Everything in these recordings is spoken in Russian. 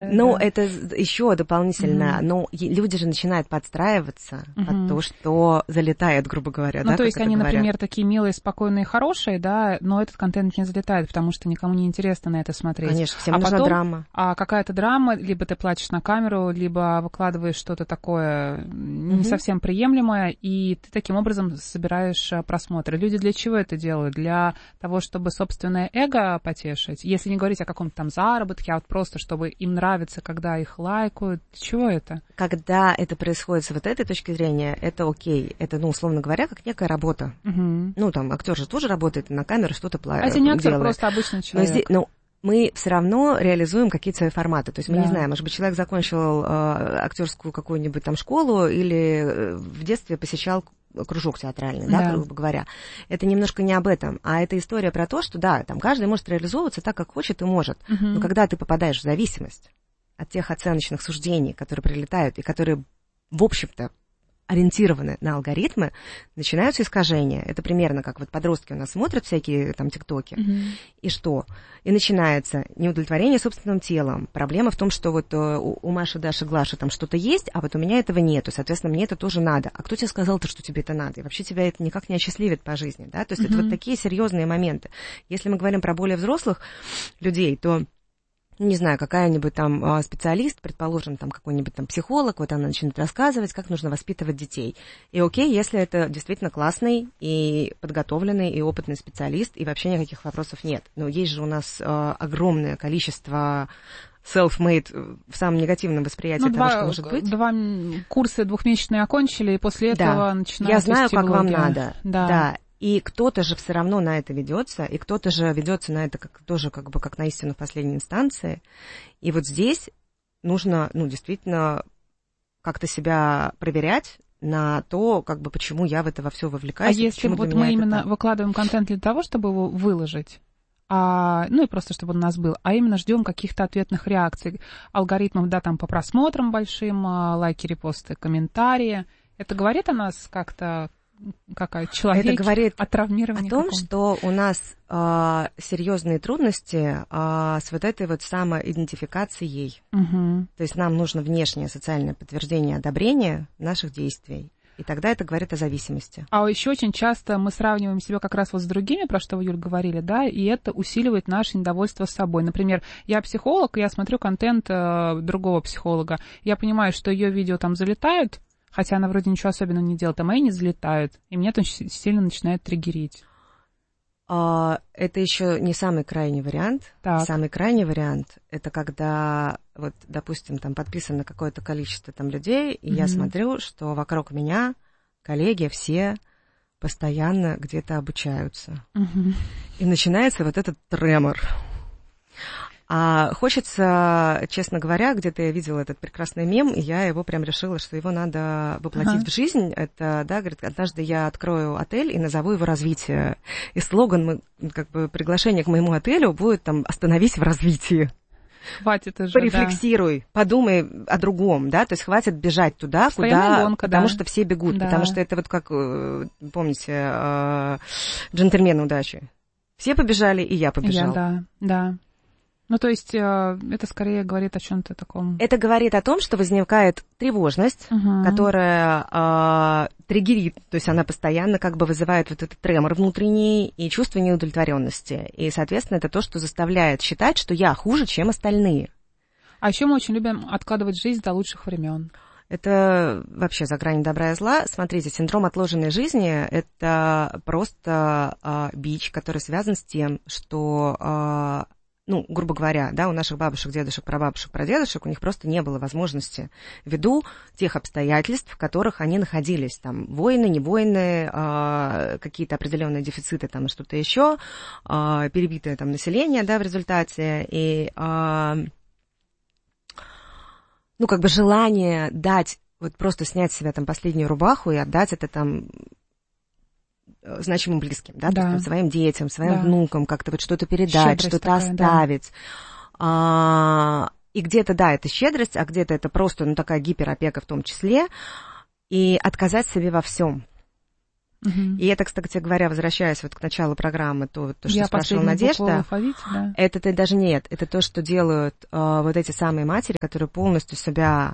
Ну, это еще дополнительно, но люди же начинают подстраиваться под то, что залетает, грубо говоря. Ну, да, то есть они, говорят. например, такие милые, спокойные, хорошие, да, но этот контент не залетает, потому что никому не интересно на это смотреть. Конечно, всем нужна потом, драма. А какая-то драма, либо ты плачешь на камеру, либо выкладываешь что-то такое не совсем приемлемое, и ты таким образом собираешь просмотры. Люди для чего это делают? Для того, чтобы собственное эго потешить? Если не говорить о каком-то там заработке, а вот просто, чтобы им нравится, когда их лайкают. Чего это? Когда это происходит с вот этой точки зрения, это окей. Это, ну, условно говоря, как некая работа. Ну, там, актер же тоже работает на камеру, что-то делает. А это не актер, просто обычный человек. Но мы все равно реализуем какие-то свои форматы. То есть мы не знаем, может быть, человек закончил актерскую какую-нибудь там школу или в детстве посещал кружок театральный, да, грубо говоря. Это немножко не об этом, а это история про то, что, да, там каждый может реализовываться так, как хочет и может. Но когда ты попадаешь в зависимость от тех оценочных суждений, которые прилетают и которые, в общем-то, ориентированы на алгоритмы, начинаются искажения. Это примерно как вот подростки у нас смотрят всякие там тиктоки. И что? И начинается неудовлетворение собственным телом. Проблема в том, что вот у Маши, Даши, Глаши там что-то есть, а вот у меня этого нету. Соответственно, мне это тоже надо. А кто тебе сказал-то, что тебе это надо? И вообще тебя это никак не осчастливит по жизни. Да? То есть это вот такие серьезные моменты. Если мы говорим про более взрослых людей, то не знаю, какая-нибудь там специалист, предположим, там какой-нибудь там психолог, вот она начинает рассказывать, как нужно воспитывать детей. И окей, если это действительно классный и подготовленный и опытный специалист, и вообще никаких вопросов нет. Но есть же у нас огромное количество self-made в самом негативном восприятии того, что может быть. 2 курсы двухмесячные окончили, и после этого начинают. Я знаю, как вам надо. Да. И кто-то же все равно на это ведется, и кто-то же ведется на это тоже как бы как на истину в последней инстанции. И вот здесь нужно, ну, действительно как-то себя проверять на то, как бы почему я в это во все вовлекаюсь. А если вот мы именно выкладываем контент для того, чтобы его выложить, ну и просто чтобы он у нас был, а именно ждем каких-то ответных реакций, алгоритмов, да, там по просмотрам большим, лайки, репосты, комментарии. Это говорит о нас как-то, какая человек, это говорит о травмировании о том, что у нас серьезные трудности с вот этой вот самоидентификацией. То есть нам нужно внешнее социальное подтверждение одобрения наших действий. И тогда это говорит о зависимости. А еще очень часто мы сравниваем себя как раз вот с другими, про что вы, Юль, говорили, да, и это усиливает наше недовольство собой. Например, я психолог, и я смотрю контент другого психолога. Я понимаю, что ее видео там залетают, хотя она вроде ничего особенного не делает, а мои не залетают. И меня это очень сильно начинает триггерить. Это еще не самый крайний вариант. Так. Самый крайний вариант — это когда, вот, допустим, там подписано какое-то количество там людей, и я смотрю, что вокруг меня коллеги все постоянно где-то обучаются. И начинается вот этот тремор. А хочется, честно говоря, где-то я видела этот прекрасный мем, и я его прям решила, что его надо воплотить в жизнь. Это, да, говорит, однажды я открою отель и назову его «Развитие». И слоган, как бы, приглашение к моему отелю будет там «Остановись в развитии». Хватит уже, порефлексируй, подумай о другом, да, то есть хватит бежать туда, куда, гонка, потому что все бегут, потому что это вот как, помните, «Джентльмены удачи». Все побежали, и я побежал. Да. Ну, то есть это скорее говорит о чем-то таком. Это говорит о том, что возникает тревожность, которая триггерит, то есть она постоянно как бы вызывает вот этот тремор внутренний и чувство неудовлетворенности. И, соответственно, это то, что заставляет считать, что я хуже, чем остальные. А еще мы очень любим откладывать жизнь до лучших времен. Это вообще за гранью добра и зла. Смотрите, синдром отложенной жизни – это просто бич, который связан с тем, что... ну, грубо говоря, да, у наших бабушек, дедушек, прабабушек, прадедушек у них просто не было возможности ввиду тех обстоятельств, в которых они находились. Там войны, не войны, какие-то определенные дефициты, там что-то еще, перебитое там население, да, в результате. И, ну, как бы желание дать, вот просто снять с себя там последнюю рубаху и отдать это там значимым близким, да, то есть, своим детям, своим внукам, как-то вот что-то передать, щедрость что-то такая, оставить. И где-то, да, это щедрость, а где-то это просто, ну, такая гиперопека в том числе, и отказать себе во всем. И это, кстати говоря, возвращаясь вот к началу программы, то что спрашивала Надежда, алфавите, да? это даже нет, это то, что делают вот эти самые матери, которые полностью себя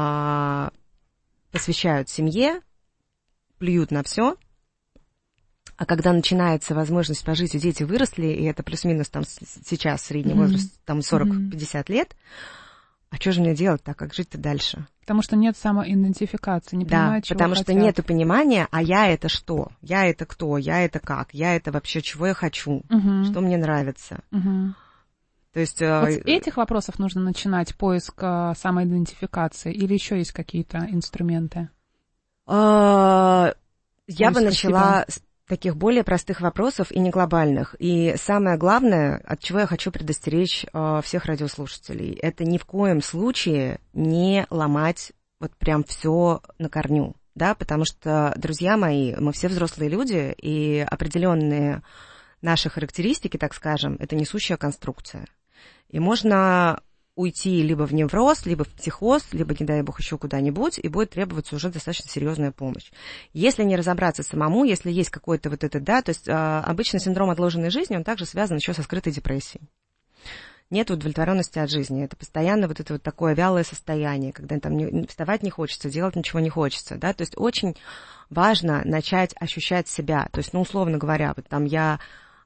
посвящают семье, плюют на все. А когда начинается возможность пожить, и дети выросли, и это плюс-минус там сейчас средний возраст, там 40-50 лет, а что же мне делать-то, как жить-то дальше? Потому что нет самоидентификации, не понимают, чего потому хотят. что нет понимания, а я это что? Я это кто? Я это как? Я это вообще чего я хочу? Что мне нравится? То есть, вот с этих вопросов нужно начинать поиск самоидентификации, или еще есть какие-то инструменты? Я бы начала с таких более простых вопросов и не глобальных. И самое главное, от чего я хочу предостеречь всех радиослушателей, это ни в коем случае не ломать вот прям все на корню, да, потому что, друзья мои, мы все взрослые люди, и определенные наши характеристики, так скажем, это несущая конструкция. И можно уйти либо в невроз, либо в психоз, либо, не дай бог, еще куда-нибудь, и будет требоваться уже достаточно серьезная помощь. Если не разобраться самому, если есть какой-то вот это, да, то есть обычно синдром отложенной жизни, он также связан еще со скрытой депрессией. Нет удовлетворенности от жизни. Это постоянно вот это вот такое вялое состояние, когда там вставать не хочется, делать ничего не хочется, да, то есть очень важно начать ощущать себя. То есть, ну, условно говоря, вот там я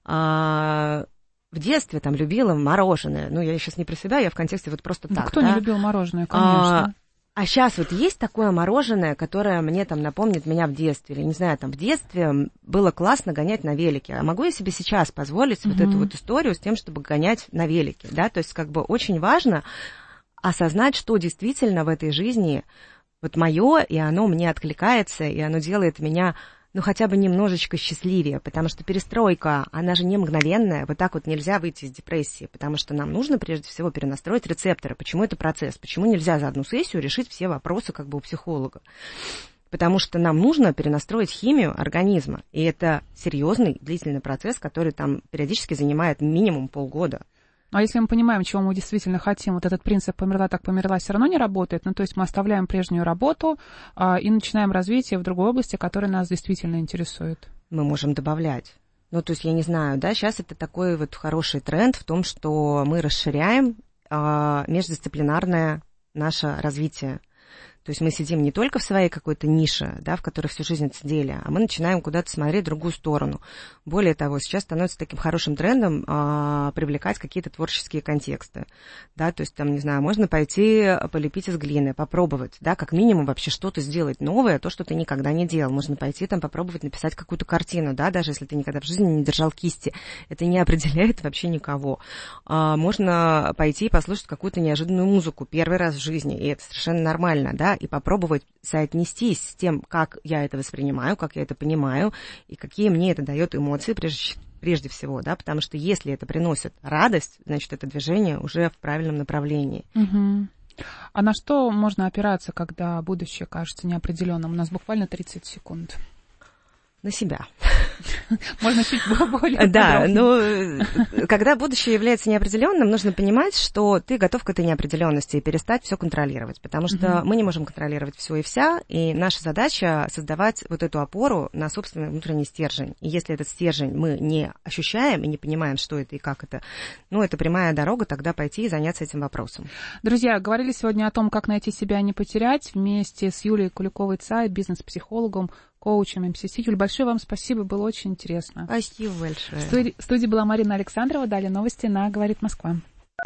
в детстве там любила мороженое. Ну, я сейчас не про себя, я в контексте вот просто так. Кто не любил мороженое, конечно. А сейчас вот есть такое мороженое, которое мне там напомнит меня в детстве. Или, не знаю, там в детстве было классно гонять на велике. А могу я себе сейчас позволить вот эту вот историю с тем, чтобы гонять на велике, да? То есть как бы очень важно осознать, что действительно в этой жизни вот мое, и оно мне откликается, и оно делает меня... ну, хотя бы немножечко счастливее, потому что перестройка, она же не мгновенная, вот так вот нельзя выйти из депрессии, потому что нам нужно прежде всего перенастроить рецепторы. Почему это процесс? Почему нельзя за одну сессию решить все вопросы как бы у психолога? Потому что нам нужно перенастроить химию организма, и это серьезный длительный процесс, который там периодически занимает минимум полгода. А если мы понимаем, чего мы действительно хотим, вот этот принцип «померла, так померла» все равно не работает, ну, то есть мы оставляем прежнюю работу и начинаем развитие в другой области, которая нас действительно интересует. Мы можем добавлять. Ну, то есть, я не знаю, да, сейчас это такой вот хороший тренд в том, что мы расширяем междисциплинарное наше развитие. То есть мы сидим не только в своей какой-то нише, да, в которой всю жизнь сидели, а мы начинаем куда-то смотреть в другую сторону. Более того, сейчас становится таким хорошим трендом привлекать какие-то творческие контексты. Да, то есть, там, не знаю, можно пойти полепить из глины, попробовать, да, как минимум вообще что-то сделать новое, то, что ты никогда не делал. Можно пойти там попробовать написать какую-то картину, да, даже если ты никогда в жизни не держал кисти. Это не определяет вообще никого. Можно пойти и послушать какую-то неожиданную музыку первый раз в жизни, и это совершенно нормально, да, и попробовать соотнестись с тем, как я это воспринимаю, как я это понимаю, и какие мне это дает эмоции, прежде всего, да, потому что если это приносит радость, значит, это движение уже в правильном направлении. Угу. А на что можно опираться, когда будущее кажется неопределенным? У нас буквально 30 секунд. На себя. Можно чуть более. Да, но когда будущее является неопределенным, нужно понимать, что ты готов к этой неопределенности и перестать все контролировать, потому что мы не можем контролировать все и вся, и наша задача создавать вот эту опору на собственный внутренний стержень. И если этот стержень мы не ощущаем и не понимаем, что это и как это, ну, это прямая дорога тогда пойти и заняться этим вопросом. Друзья, говорили сегодня о том, как найти себя и не потерять, вместе с Юлией Куликовой-Цай, бизнес-психологом, коучем МСС. Юль, большое вам спасибо, было очень интересно. Спасибо большое. В студии была Марина Александрова, далее новости на «Говорит Москва».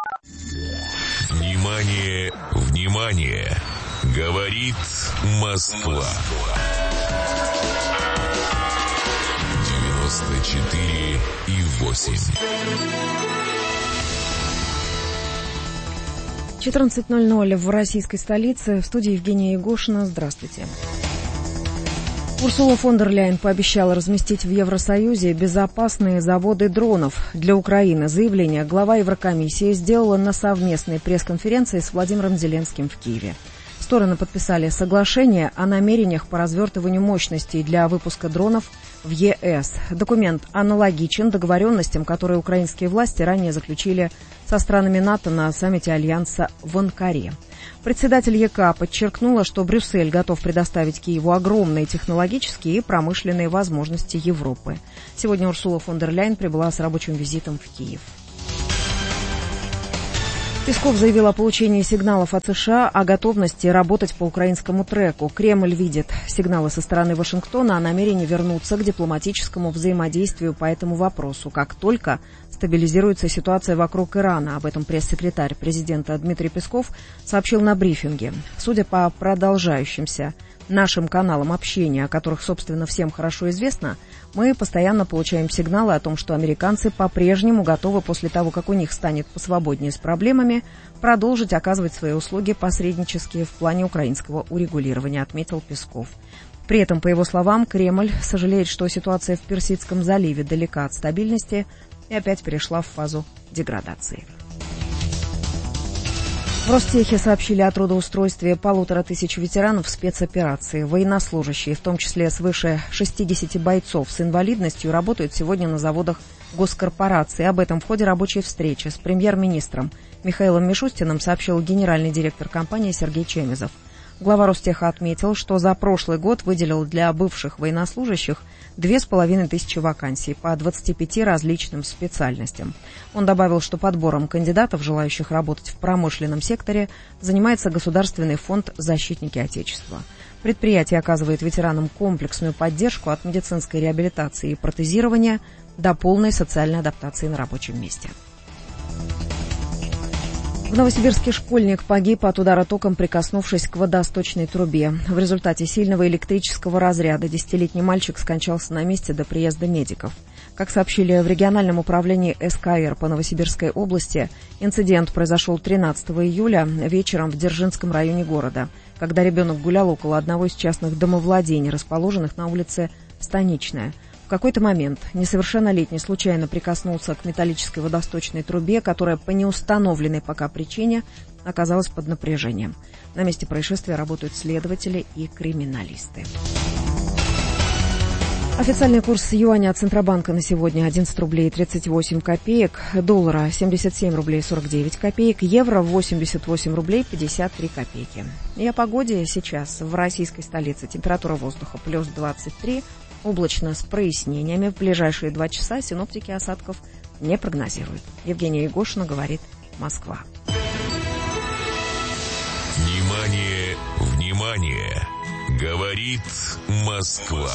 Внимание, внимание! Говорит Москва. 94,8. 14:00 в российской столице. В студии Евгения Егошина. Здравствуйте. Урсула фон дер Ляйен пообещала разместить в Евросоюзе безопасные заводы дронов для Украины. Заявление глава Еврокомиссии сделала на совместной пресс-конференции с Владимиром Зеленским в Киеве. Стороны подписали соглашение о намерениях по развертыванию мощностей для выпуска дронов в ЕС. Документ аналогичен договоренностям, которые украинские власти ранее заключили со странами НАТО на саммите Альянса в Анкаре. Председатель ЕК подчеркнула, что Брюссель готов предоставить Киеву огромные технологические и промышленные возможности Европы. Сегодня Урсула фон дер Ляйен прибыла с рабочим визитом в Киев. Песков заявил о получении сигналов от США о готовности работать по украинскому треку. Кремль видит сигналы со стороны Вашингтона о намерении вернуться к дипломатическому взаимодействию по этому вопросу, как только стабилизируется ситуация вокруг Ирана. Об этом пресс-секретарь президента Дмитрий Песков сообщил на брифинге. Судя по продолжающимся нашим каналам общения, о которых, собственно, всем хорошо известно, мы постоянно получаем сигналы о том, что американцы по-прежнему готовы после того, как у них станет посвободнее с проблемами, продолжить оказывать свои услуги посреднические в плане украинского урегулирования, отметил Песков. При этом, по его словам, Кремль сожалеет, что ситуация в Персидском заливе далека от стабильности и опять перешла в фазу деградации. В Ростехе сообщили о трудоустройстве 1500 ветеранов спецоперации. Военнослужащие, в том числе свыше 60 бойцов с инвалидностью, работают сегодня на заводах госкорпорации. Об этом в ходе рабочей встречи с премьер-министром Михаилом Мишустиным сообщил генеральный директор компании Сергей Чемизов. Глава Ростеха отметил, что за прошлый год выделил для бывших военнослужащих 2500 вакансий по 25 различным специальностям. Он добавил, что подбором кандидатов, желающих работать в промышленном секторе, занимается Государственный фонд «Защитники Отечества». Предприятие оказывает ветеранам комплексную поддержку от медицинской реабилитации и протезирования до полной социальной адаптации на рабочем месте. В Новосибирске школьник погиб от удара током, прикоснувшись к водосточной трубе. В результате сильного электрического разряда 10-летний мальчик скончался на месте до приезда медиков. Как сообщили в региональном управлении СКР по Новосибирской области, инцидент произошел 13 июля вечером в Дзержинском районе города, когда ребенок гулял около одного из частных домовладений, расположенных на улице Станичная. В какой-то момент несовершеннолетний случайно прикоснулся к металлической водосточной трубе, которая по неустановленной пока причине оказалась под напряжением. На месте происшествия работают следователи и криминалисты. Официальный курс юаня от Центробанка на сегодня 11 рублей 38 копеек, доллара 77 рублей 49 копеек, евро 88 рублей 53 копейки. И о погоде сейчас в российской столице. Температура воздуха плюс 23, облачно с прояснениями. В ближайшие 2 часа синоптики осадков не прогнозируют. Евгения Егошина, говорит Москва. Внимание, внимание! Говорит Москва.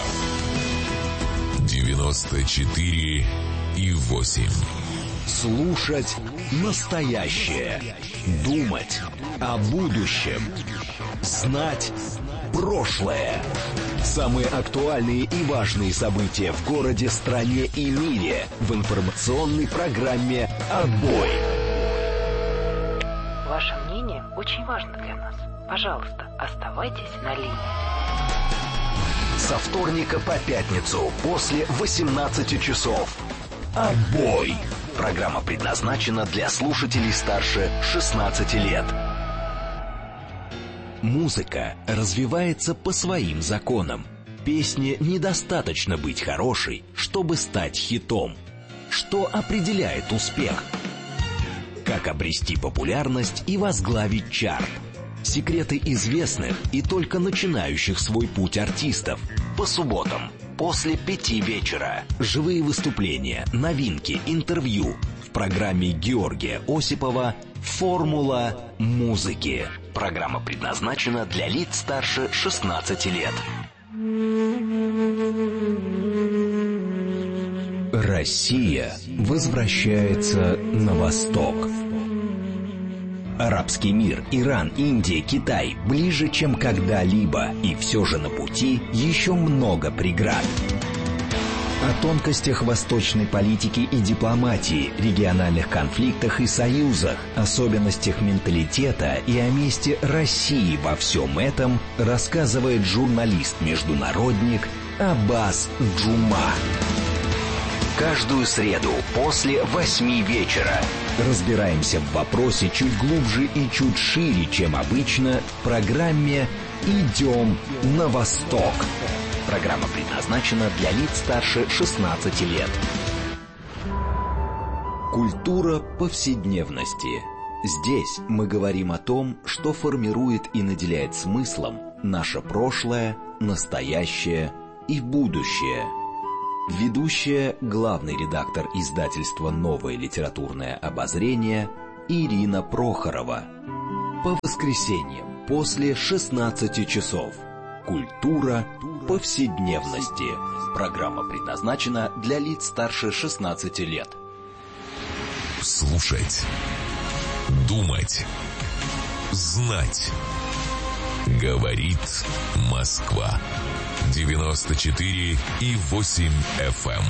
94,8. Слушать настоящее. Думать о будущем. Знать прошлое. Самые актуальные и важные события в городе, стране и мире в информационной программе «Отбой». Ваше мнение очень важно для нас. Пожалуйста, оставайтесь на линии. Со вторника по пятницу после 18 часов. «Отбой». Программа предназначена для слушателей старше 16 лет. Музыка развивается по своим законам. Песне недостаточно быть хорошей, чтобы стать хитом. Что определяет успех? Как обрести популярность и возглавить чарт? Секреты известных и только начинающих свой путь артистов. По субботам после 5 вечера. Живые выступления, новинки, интервью. В программе Георгия Осипова «Формула музыки». Программа предназначена для лиц старше 16 лет. Россия возвращается на восток. Арабский мир, Иран, Индия, Китай ближе, чем когда-либо. И все же на пути еще много преград. О тонкостях восточной политики и дипломатии, региональных конфликтах и союзах, особенностях менталитета и о месте России во всем этом рассказывает журналист-международник Аббас Джума. Каждую среду после 8 вечера разбираемся в вопросе чуть глубже и чуть шире, чем обычно, в программе «Идем на восток». Программа предназначена для лиц старше 16 лет. Культура повседневности. Здесь мы говорим о том, что формирует и наделяет смыслом наше прошлое, настоящее и будущее. Ведущая, главный редактор издательства «Новое литературное обозрение» Ирина Прохорова. По воскресеньям после 16 часов. Культура повседневности. Программа предназначена для лиц старше 16 лет. Слушать. Думать. Знать. Говорит Москва. 94,8 FM.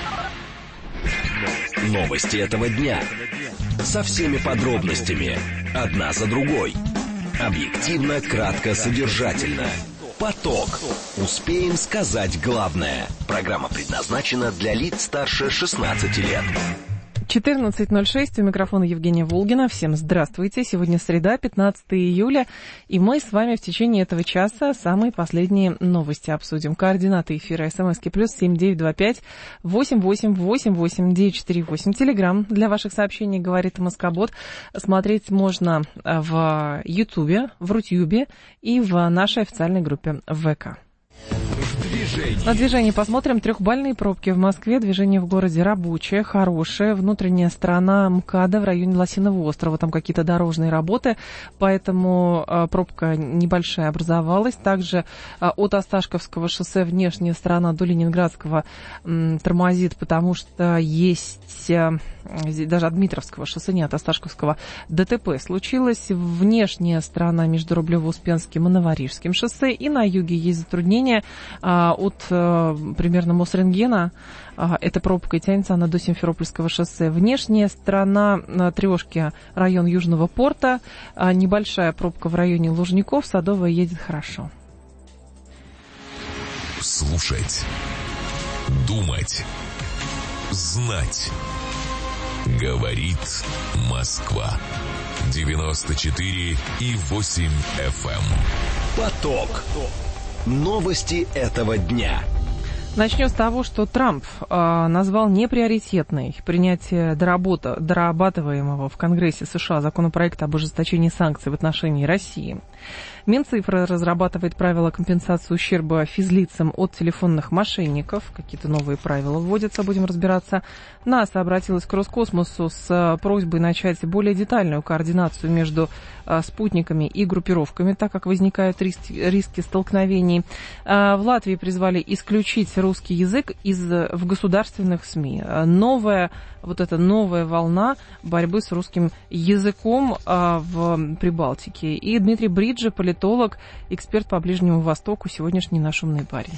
Новости этого дня. Со всеми подробностями. Одна за другой. Объективно, кратко, содержательно. Поток. Успеем сказать главное. Программа предназначена для лиц старше 16 лет. 14:06, у микрофона Евгения Волгина. Всем здравствуйте. Сегодня среда, 15 июля, и мы с вами в течение этого часа самые последние новости обсудим. Координаты эфира: смски +7 925 88 88 948. Телеграм для ваших сообщений «Говорит Москобот». Смотреть можно в Ютубе, в Рутюбе и в нашей официальной группе ВК. На движение посмотрим. 3-бальные пробки в Москве. Движение в городе рабочее, хорошее. Внутренняя сторона МКАДа в районе Лосиного острова. Там какие-то дорожные работы, поэтому пробка небольшая образовалась. Также от Осташковского шоссе внешняя сторона до Ленинградского тормозит, потому что есть... Даже от Дмитровского шоссе, не от Осташковского, ДТП случилось. Внешняя сторона между Рублево-Успенским и Новорижским шоссе. И на юге есть затруднения от примерно Мосрентгена. Эта пробка, и тянется она до Симферопольского шоссе. Внешняя сторона Трешки, район Южного порта. Небольшая пробка в районе Лужников. Садовая едет хорошо. Слушать. Думать. Знать. Говорит Москва. 94,8 FM. Поток. Новости этого дня. Начнем с того, что Трамп назвал неприоритетной принятие дорабатываемого в Конгрессе США законопроекта об ужесточении санкций в отношении России. Минцифры разрабатывает правила компенсации ущерба физлицам от телефонных мошенников. Какие-то новые правила вводятся, будем разбираться. НАСА обратилась к Роскосмосу с просьбой начать более детальную координацию между спутниками и группировками, так как возникают риски столкновений. В Латвии призвали исключить русский язык в государственных СМИ. Новая волна борьбы с русским языком в Прибалтике. И Дмитрий Бриджи, политолог, эксперт по Ближнему Востоку, сегодняшний наш умный парень.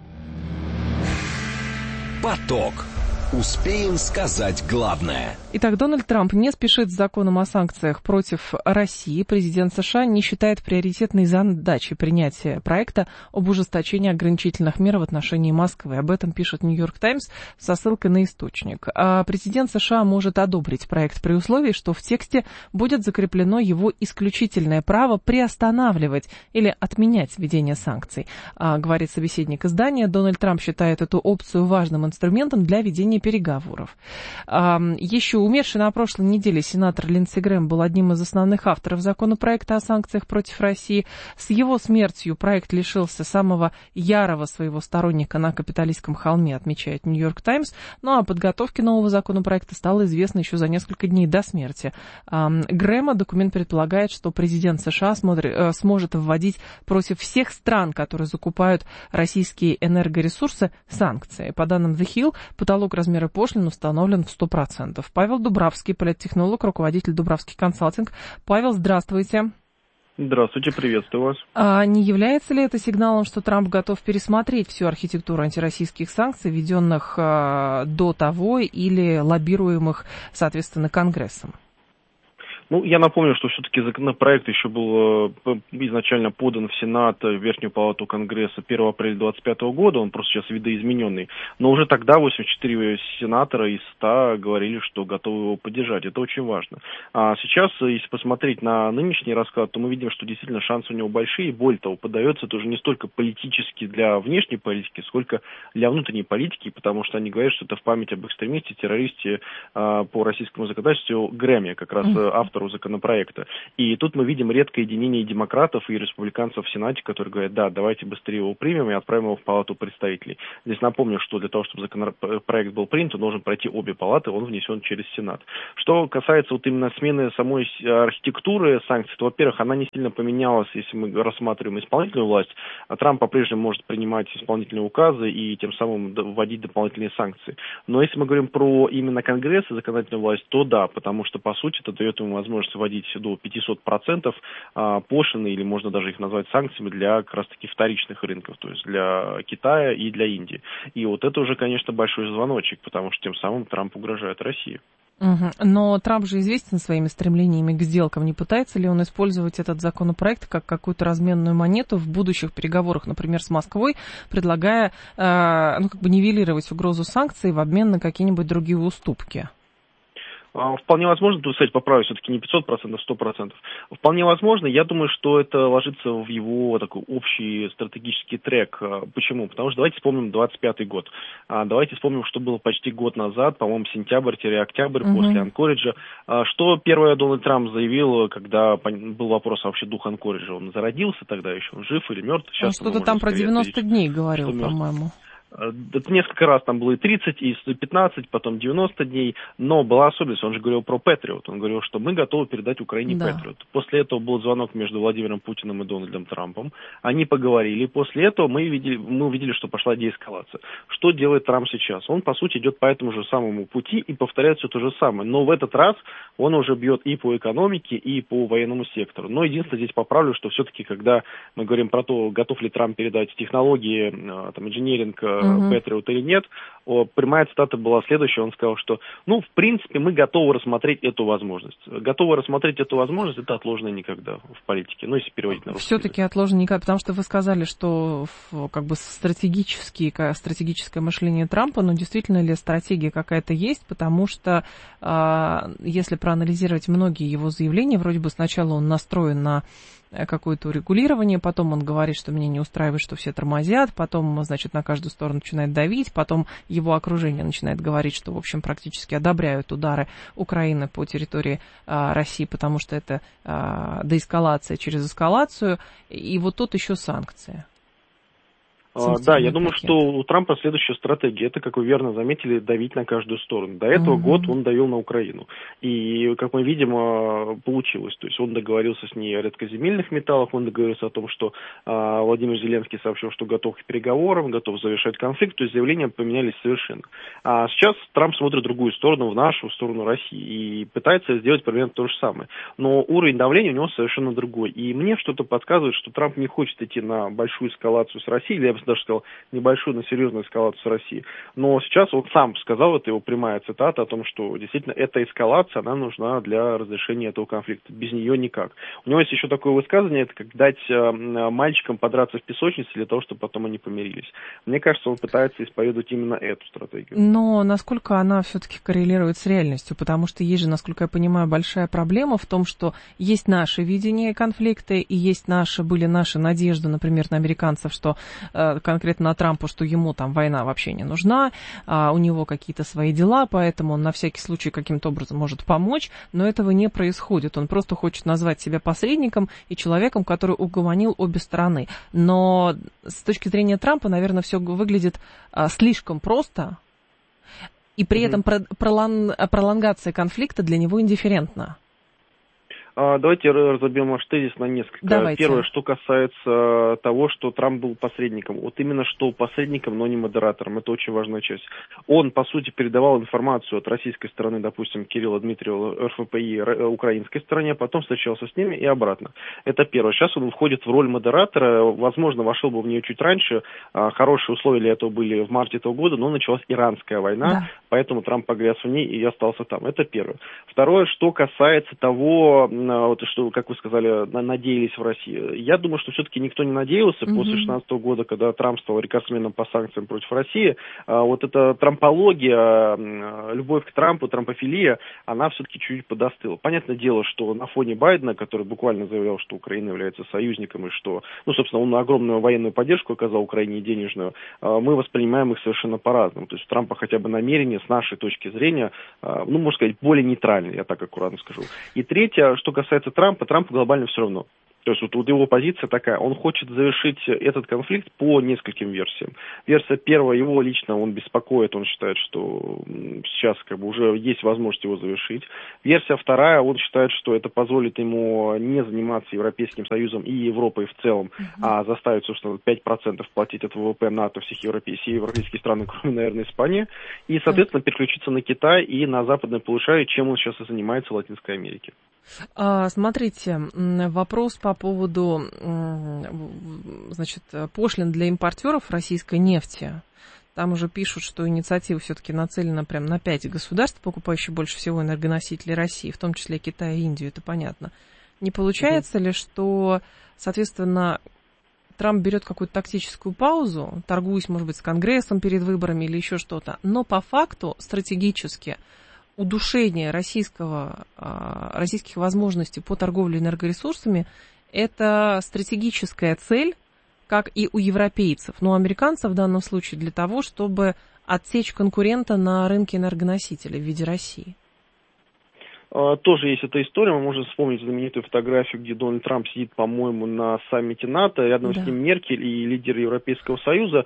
Поток. Успеем сказать главное. Итак, Дональд Трамп не спешит с законом о санкциях против России. Президент США не считает приоритетной задачей принятия проекта об ужесточении ограничительных мер в отношении Москвы. Об этом пишет Нью-Йорк Таймс со ссылкой на источник. Президент США может одобрить проект при условии, что в тексте будет закреплено его исключительное право приостанавливать или отменять введение санкций. Говорит собеседник издания, Дональд Трамп считает эту опцию важным инструментом для ведения переговоров. Еще умерший на прошлой неделе сенатор Линдси Грэм был одним из основных авторов законопроекта о санкциях против России. С его смертью проект лишился самого ярого своего сторонника на капиталистском холме, отмечает Нью-Йорк Таймс. Ну а о подготовке нового законопроекта стало известно еще за несколько дней до смерти Грэма. Документ предполагает, что президент США сможет вводить против всех стран, которые закупают российские энергоресурсы, санкции. По данным The Hill, потолок размера пошлин установлен в 100%. Павел Дубравский, политтехнолог, руководитель Дубравский консалтинг. Павел, здравствуйте. Здравствуйте, приветствую вас. А не является ли это сигналом, что Трамп готов пересмотреть всю архитектуру антироссийских санкций, введенных до того или лоббируемых, соответственно, Конгрессом? Ну, я напомню, что все-таки законопроект еще был изначально подан в Сенат, в Верхнюю палату Конгресса 1 апреля 2025 года, он просто сейчас видоизмененный. Но уже тогда 84 сенатора из 100 говорили, что готовы его поддержать. Это очень важно. А сейчас, если посмотреть на нынешний расклад, то мы видим, что действительно шансы у него большие. Более того, подается это уже не столько политически для внешней политики, сколько для внутренней политики, потому что они говорят, что это в память об экстремисте, террористе по российскому законодательству Грэме, как раз автор автору законопроекта. И тут мы видим редкое единение демократов и республиканцев в Сенате, которые говорят, да, давайте быстрее его примем и отправим его в Палату представителей. Здесь напомню, что для того, чтобы законопроект был принят, он должен пройти обе палаты, он внесен через Сенат. Что касается вот именно смены самой архитектуры санкций, то, во-первых, она не сильно поменялась, если мы рассматриваем исполнительную власть. Трамп по-прежнему может принимать исполнительные указы и тем самым вводить дополнительные санкции. Но если мы говорим про именно Конгресс и законодательную власть, то да, потому что, по сути, это дает ему возможность вводить до 500% пошлины, или можно даже их назвать санкциями для как раз-таки вторичных рынков, то есть для Китая и для Индии. И вот это уже, конечно, большой звоночек, потому что тем самым Трамп угрожает России. Но Трамп же известен своими стремлениями к сделкам. Не пытается ли он использовать этот законопроект как какую-то разменную монету в будущих переговорах, например, с Москвой, предлагая нивелировать угрозу санкций в обмен на какие-нибудь другие уступки? Вполне возможно, тут, кстати, поправлю, все-таки не 500%, 100%. Вполне возможно, я думаю, что это ложится в его такой общий стратегический трек. Почему? Потому что давайте вспомним 25-й год. Давайте вспомним, что было почти год назад, по-моему, сентябрь-октябрь, после Анкориджа. Что первое Дональд Трамп заявил, когда был вопрос вообще дух Анкориджа? Он зародился тогда еще, он жив или мертв? Сейчас что-то там про 90 дней говорил, по-моему. Это несколько раз там было и 30, и 115, потом 90 дней, но была особенность, он же говорил про Патриот, он говорил, что мы готовы передать Украине Патриот. После этого был звонок между Владимиром Путиным и Дональдом Трампом, они поговорили, после этого мы увидели, что пошла деэскалация. Что делает Трамп сейчас? Он, по сути, идет по этому же самому пути и повторяет все то же самое, но в этот раз он уже бьет и по экономике, и по военному сектору. Но единственное, здесь поправлю, что все-таки, когда мы говорим про то, готов ли Трамп передать технологии, там, инженеринг, Патриот или нет, прямая цитата была следующая, он сказал, что, в принципе, мы готовы рассмотреть эту возможность. Готовы рассмотреть эту возможность, это отложено никогда в политике, если переводить на русский все-таки язык. Отложено никогда, потому что вы сказали, что стратегическое мышление Трампа, действительно ли стратегия какая-то есть, потому что, если проанализировать многие его заявления, вроде бы сначала он настроен на какое-то урегулирование, потом он говорит, что меня не устраивает, что все тормозят, потом, на каждую сторону начинает давить, потом его окружение начинает говорить, что, в общем, практически одобряют удары Украины по территории России, потому что это деэскалация через эскалацию, и вот тут еще санкции. Да, я думаю, что у Трампа следующая стратегия, это, как вы верно заметили, давить на каждую сторону. До этого год он давил на Украину. И, как мы видим, получилось. То есть он договорился с ней о редкоземельных металлах, он договорился о том, что Владимир Зеленский сообщил, что готов к переговорам, готов завершать конфликт, то есть заявления поменялись совершенно. А сейчас Трамп смотрит в другую сторону, в нашу, в сторону России, и пытается сделать примерно то же самое. Но уровень давления у него совершенно другой. И мне что-то подсказывает, что Трамп не хочет идти на большую эскалацию с Россией, или я бы даже сказал, небольшую, но серьезную эскалацию с Россией. Но сейчас он сам сказал, это его прямая цитата, о том, что действительно эта эскалация, она нужна для разрешения этого конфликта. Без нее никак. У него есть еще такое высказывание, это как дать мальчикам подраться в песочнице для того, чтобы потом они помирились. Мне кажется, он пытается исповедовать именно эту стратегию. Но насколько она все-таки коррелирует с реальностью? Потому что есть же, насколько я понимаю, большая проблема в том, что есть наше видение конфликта и были наши надежды, например, на американцев, что конкретно на Трампа, что ему там война вообще не нужна, у него какие-то свои дела, поэтому он на всякий случай каким-то образом может помочь, но этого не происходит. Он просто хочет назвать себя посредником и человеком, который угомонил обе стороны. Но с точки зрения Трампа, наверное, все выглядит слишком просто, и при этом пролонгация конфликта для него индифферентна. Давайте разобьем ваш тезис на несколько. Давайте. Первое, что касается того, что Трамп был посредником. Вот именно что посредником, но не модератором. Это очень важная часть. Он, по сути, передавал информацию от российской стороны, допустим, Кирилла Дмитриева, РФПИ, украинской стороне, потом встречался с ними и обратно. Это первое. Сейчас он входит в роль модератора. Возможно, вошел бы в нее чуть раньше. Хорошие условия для этого были в марте этого года, но началась иранская война, поэтому Трамп погряз в ней и остался там. Это первое. Второе, что касается того, вот, что, как вы сказали, надеялись в России. Я думаю, что все-таки никто не надеялся после 2016 года, когда Трамп стал рекордсменом по санкциям против России. Вот эта трампология, любовь к Трампу, трампофилия, она все-таки чуть-чуть подостыла. Понятное дело, что на фоне Байдена, который буквально заявлял, что Украина является союзником и что, собственно, он огромную военную поддержку оказал Украине и денежную, мы воспринимаем их совершенно по-разному. То есть у Трампа хотя бы намерения, с нашей точки зрения, можно сказать, более нейтральные, я так аккуратно скажу. И третье, что касается Трампу глобально все равно. То есть вот его позиция такая, он хочет завершить этот конфликт по нескольким версиям. Версия первая, его лично он беспокоит, он считает, что сейчас уже есть возможность его завершить. Версия вторая, он считает, что это позволит ему не заниматься Европейским Союзом и Европой в целом, а заставить, собственно, 5% платить от ВВП НАТО всех европейские страны, кроме, наверное, Испании, и, соответственно, переключиться на Китай и на западное полушарие, чем он сейчас и занимается в Латинской Америке. Смотрите, вопрос по поводу, значит, пошлин для импортеров российской нефти. Там уже пишут, что инициатива все-таки нацелена прямо на 5 государств, покупающих больше всего энергоносителей России, в том числе Китай и Индию, это понятно. Не получается ли, что, соответственно, Трамп берет какую-то тактическую паузу, торгуясь, может быть, с Конгрессом перед выборами или еще что-то, но по факту стратегически удушение российских возможностей по торговле энергоресурсами – это стратегическая цель, как и у европейцев, но у американцев в данном случае для того, чтобы отсечь конкурента на рынке энергоносителей в виде России. Тоже есть эта история, мы можем вспомнить знаменитую фотографию, где Дональд Трамп сидит, по-моему, на саммите НАТО, рядом с ним Меркель и лидер Европейского Союза,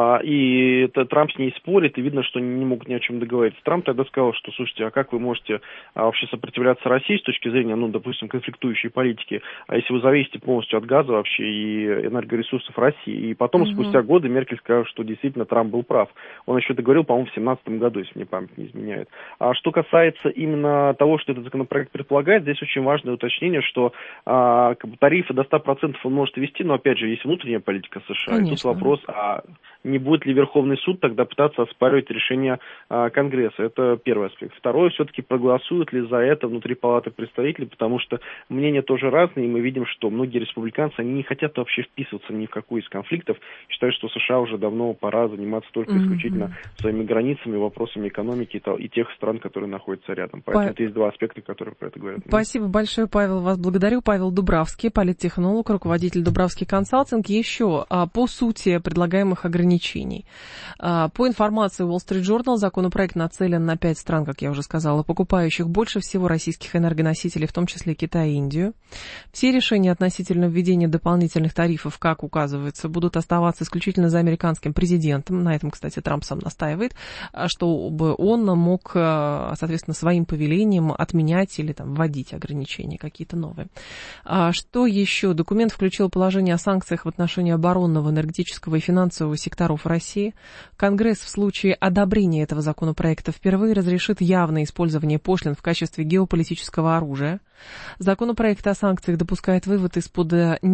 и Трамп с ней спорит, и видно, что они не могут ни о чем договориться. Трамп тогда сказал, что, слушайте, а как вы можете вообще сопротивляться России с точки зрения, допустим, конфликтующей политики, если вы зависите полностью от газа вообще и энергоресурсов России. И потом, спустя годы, Меркель сказала, что действительно Трамп был прав. Он еще это говорил, по-моему, в 2017 году, если мне память не изменяет. А что касается именно того, что этот законопроект предполагает, здесь очень важное уточнение, что тарифы до 100% он может ввести, но, опять же, есть внутренняя политика США. Конечно. И тут вопрос, не будет ли Верховный суд тогда пытаться оспаривать решение Конгресса? Это первый аспект. Второй, все-таки проголосуют ли за это внутри Палаты представителей, потому что мнения тоже разные, и мы видим, что многие республиканцы, они не хотят вообще вписываться ни в какой из конфликтов, считают, что США уже давно пора заниматься только исключительно своими границами, вопросами экономики и тех стран, которые находятся рядом. Поэтому это есть два аспекта, которые про это говорят. Спасибо большое, Павел. Вас благодарю. Павел Дубравский, политтехнолог, руководитель Дубравский консалтинг. Еще по сути предлагаемых ограничений. По информации Wall Street Journal, законопроект нацелен на 5 стран, как я уже сказала, покупающих больше всего российских энергоносителей, в том числе Китай и Индию. Все решения относительно введения дополнительных тарифов, как указывается, будут оставаться исключительно за американским президентом. На этом, кстати, Трамп сам настаивает, чтобы он мог, соответственно, своим повелением отменять или вводить ограничения какие-то новые. Что еще? Документ включил положение о санкциях в отношении оборонного, энергетического и финансового секторов России. Конгресс в случае одобрения этого законопроекта впервые разрешит явное использование пошлин в качестве геополитического оружия. Законопроект о санкциях допускает вывод из-под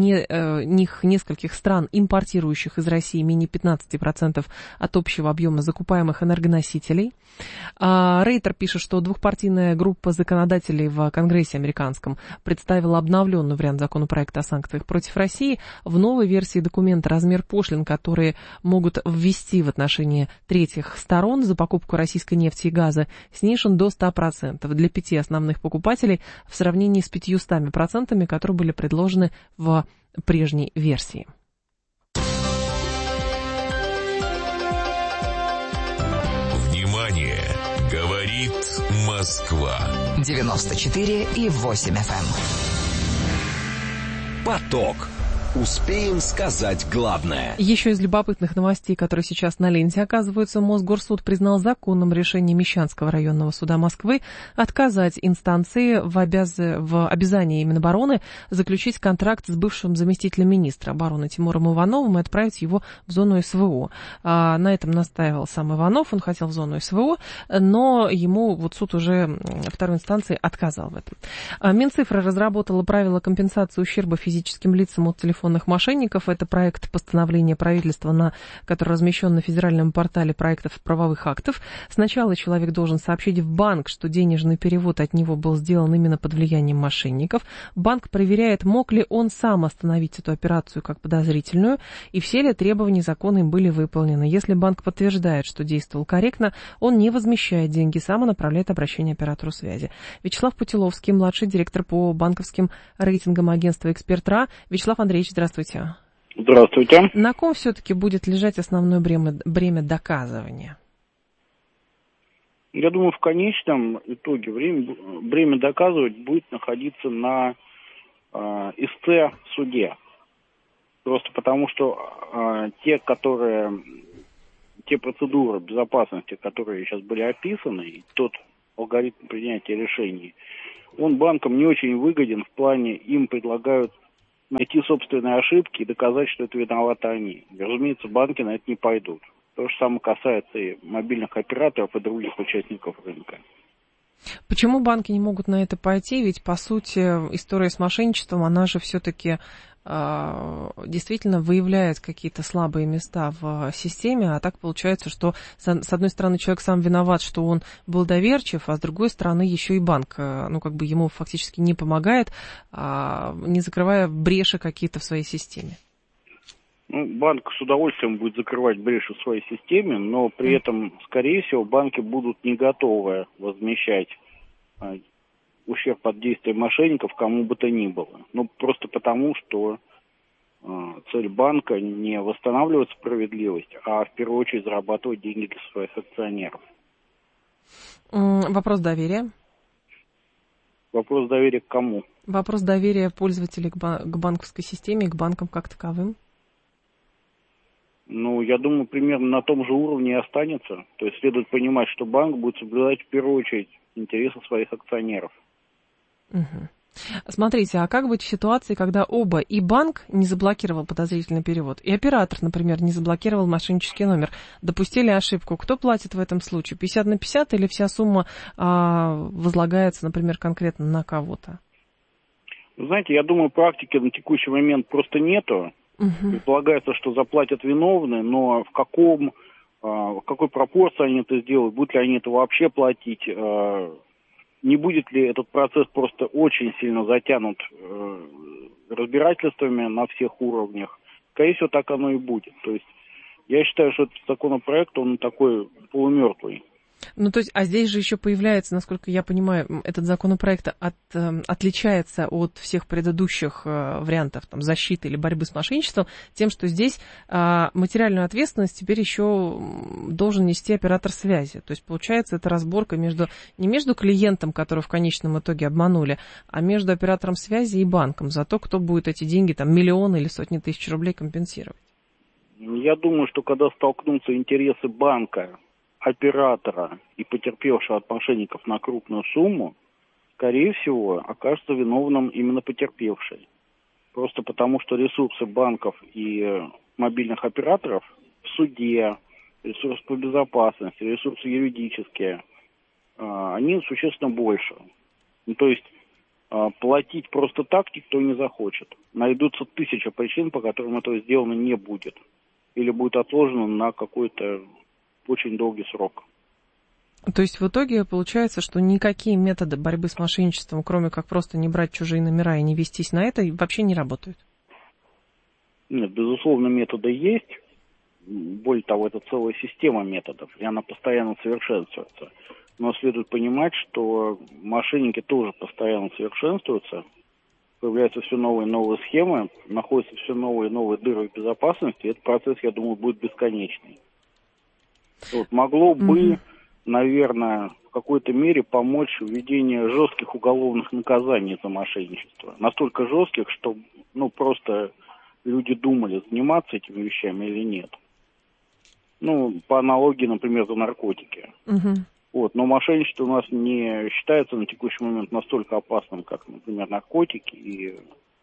них нескольких стран, импортирующих из России менее 15% от общего объема закупаемых энергоносителей. Рейтер пишет, что двухпартийная группа законодателей в Конгрессе американском представила обновленный вариант законопроекта о санкциях против России. В новой версии документа размер пошлин, которые могут ввести в отношении третьих сторон за покупку российской нефти и газа, снижен до 100% для 5 основных покупателей в сравнении с 500%, которые были предложены в прежней версии. Внимание! Говорит Москва. 94,8 FM. Поток. Успеем сказать главное. Еще из любопытных новостей, которые сейчас на ленте оказываются, Мосгорсуд признал законным решение Мещанского районного суда Москвы отказать инстанции в обязании Минобороны заключить контракт с бывшим заместителем министра обороны Тимуром Ивановым и отправить его в зону СВО. На этом настаивал сам Иванов, он хотел в зону СВО, но ему суд уже второй инстанции отказал в этом. Минцифра разработала правила компенсации ущерба физическим лицам от телефонных телефонных мошенников. Это проект постановления правительства, который размещен на федеральном портале проектов правовых актов. Сначала человек должен сообщить в банк, что денежный перевод от него был сделан именно под влиянием мошенников. Банк проверяет, мог ли он сам остановить эту операцию как подозрительную, и все ли требования закона им были выполнены. Если банк подтверждает, что действовал корректно, он не возмещает деньги, сам и направляет обращение оператору связи. Вячеслав Путиловский, младший директор по банковским рейтингам агентства «Эксперт.РА». Вячеслав Андреевич, здравствуйте. Здравствуйте. На ком все-таки будет лежать основное бремя доказывания? Я думаю, в конечном итоге бремя доказывать будет находиться на истце в суде. Просто потому, что те процедуры безопасности, которые сейчас были описаны, и тот алгоритм принятия решений, он банкам не очень выгоден в плане, им предлагают найти собственные ошибки и доказать, что это виноваты они. И, разумеется, банки на это не пойдут. То же самое касается и мобильных операторов, и других участников рынка. Почему банки не могут на это пойти? Ведь, по сути, история с мошенничеством, она же все-таки действительно выявляет какие-то слабые места в системе, а так получается, что с одной стороны человек сам виноват, что он был доверчив, а с другой стороны еще и банк, ему фактически не помогает, не закрывая бреши какие-то в своей системе. Банк с удовольствием будет закрывать бреши в своей системе, но при этом, скорее всего, банки будут не готовы возмещать ущерб от действия мошенников кому бы то ни было. Просто потому, что цель банка не восстанавливать справедливость, а в первую очередь зарабатывать деньги для своих акционеров. Вопрос доверия. Вопрос доверия к кому? Вопрос доверия пользователей к банковской системе и к банкам как таковым. Я думаю, примерно на том же уровне и останется. То есть следует понимать, что банк будет соблюдать в первую очередь интересы своих акционеров. Угу. Смотрите, а как быть в ситуации, когда оба, и банк не заблокировал подозрительный перевод, и оператор, например, не заблокировал мошеннический номер, допустили ошибку? Кто платит в этом случае? 50/50 или вся сумма возлагается, например, конкретно на кого-то? Знаете, я думаю, практики на текущий момент просто нету. Предполагается, что заплатят виновные, но в какой пропорции они это сделают, будут ли они это вообще платить, не будет ли этот процесс просто очень сильно затянут разбирательствами на всех уровнях. Скорее всего, так оно и будет. То есть я считаю, что этот законопроект, он такой полумертвый. А здесь же еще появляется, насколько я понимаю, этот законопроект отличается от всех предыдущих вариантов защиты или борьбы с мошенничеством тем, что здесь материальную ответственность теперь еще должен нести оператор связи. То есть, получается, это разборка не между клиентом, которого в конечном итоге обманули, а между оператором связи и банком за то, кто будет эти деньги, миллионы или сотни тысяч рублей компенсировать. Я думаю, что когда столкнутся интересы банка, оператора и потерпевшего от мошенников на крупную сумму, скорее всего, окажется виновным именно потерпевший. Просто потому, что ресурсы банков и мобильных операторов в суде, ресурсы по безопасности, ресурсы юридические, они существенно больше. То есть платить просто так никто не захочет. Найдутся 1000 причин, по которым этого сделано не будет. Или будет отложено на какой-то очень долгий срок. То есть в итоге получается, что никакие методы борьбы с мошенничеством, кроме как просто не брать чужие номера и не вестись на это, вообще не работают? Нет, безусловно, методы есть. Более того, это целая система методов, и она постоянно совершенствуется. Но следует понимать, что мошенники тоже постоянно совершенствуются, появляются все новые и новые схемы, находятся все новые и новые дыры в безопасности, и этот процесс, я думаю, будет бесконечный. Могло бы, наверное, в какой-то мере помочь введение жестких уголовных наказаний за мошенничество. Настолько жестких, что просто люди думали, заниматься этими вещами или нет. По аналогии, например, за наркотики. Но мошенничество у нас не считается на текущий момент настолько опасным, как, например, наркотики, и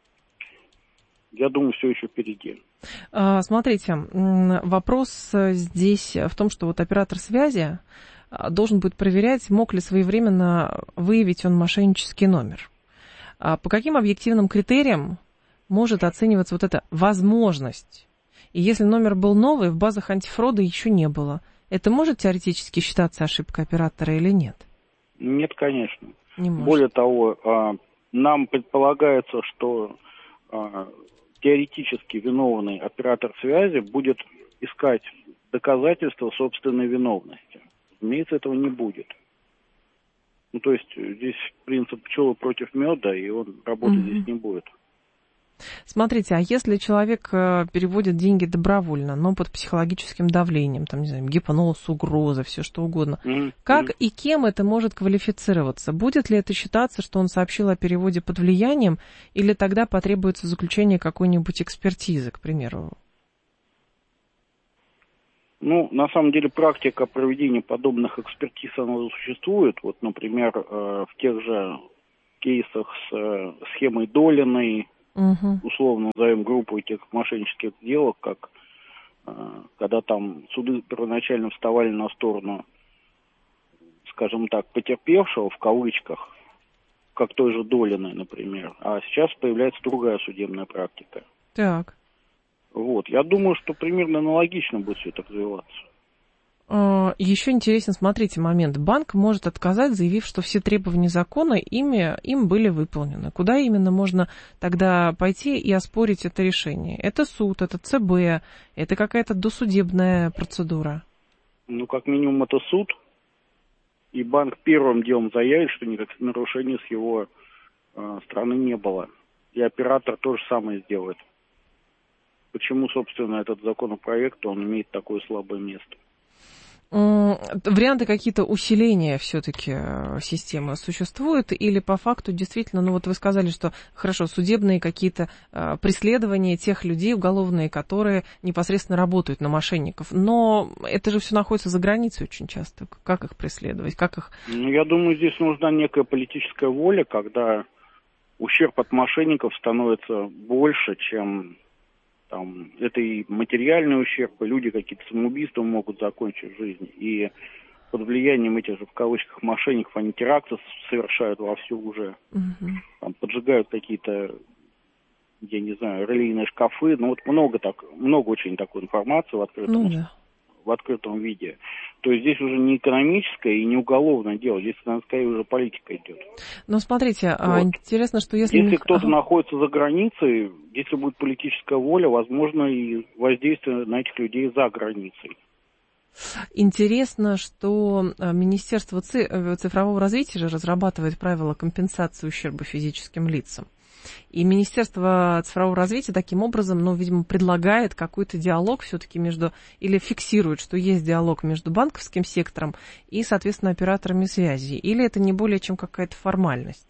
я думаю, все еще впереди. Смотрите, вопрос здесь в том, что оператор связи должен будет проверять, мог ли своевременно выявить он мошеннический номер. По каким объективным критериям может оцениваться вот эта возможность? И если номер был новый, в базах антифрода еще не было, это может теоретически считаться ошибкой оператора или нет? Нет, конечно. Не может. Более того, нам предполагается, что теоретически виновный оператор связи будет искать доказательства собственной виновности. Разумеется, этого не будет. Ну, то есть здесь принцип пчелы против меда, и он работать здесь не будет. Смотрите, а если человек переводит деньги добровольно, но под психологическим давлением, там, не знаю, гипноз, угроза, все что угодно, как и кем это может квалифицироваться? Будет ли это считаться, что он сообщил о переводе под влиянием, или тогда потребуется заключение какой-нибудь экспертизы, к примеру? Ну, на самом деле, практика проведения подобных экспертиз, она существует. Вот, например, в тех же кейсах с схемой Долиной, условно назовем группу этих мошеннических сделок, как когда там суды первоначально вставали на сторону, скажем так, потерпевшего, в кавычках, как той же Долиной, например. А сейчас появляется другая судебная практика. Так. Вот. Я думаю, что примерно аналогично будет все это развиваться. Еще интересен, смотрите, момент. Банк может отказать, заявив, что все требования закона им были выполнены. Куда именно можно тогда пойти и оспорить это решение? Это суд, это ЦБ, это какая-то досудебная процедура? Ну, как минимум, это суд. И банк первым делом заявит, что никаких нарушений с его стороны не было. И оператор то же самое сделает. Почему, собственно, этот законопроект, он имеет такое слабое место? Варианты какие-то усиления все-таки системы существуют, или по факту действительно, ну вот вы сказали, что хорошо, судебные какие-то преследования тех людей уголовные, которые непосредственно работают на мошенников, но это же все находится за границей очень часто. Как их преследовать, как их... Ну, я думаю, здесь нужна некая политическая воля, когда ущерб от мошенников становится больше, чем... Там, это и материальный ущерб, и люди какие-то самоубийством могут закончить жизнь. И под влиянием этих же, в кавычках, мошенников, они теракты совершают вовсю уже. Там, поджигают какие-то, я не знаю, релейные шкафы. Ну, вот много очень такой информации в открытом виде. То есть здесь уже не экономическое и не уголовное дело, здесь, скорее, уже политика идет. Но смотрите, вот. Интересно, что если кто-то находится за границей, если будет политическая воля, возможно, и воздействие на этих людей за границей. Интересно, что Министерство цифрового развития же разрабатывает правила компенсации ущерба физическим лицам. И Министерство цифрового развития таким образом, ну, видимо, предлагает какой-то диалог все-таки или фиксирует, что есть диалог между банковским сектором и, соответственно, операторами связи. Или это не более чем какая-то формальность?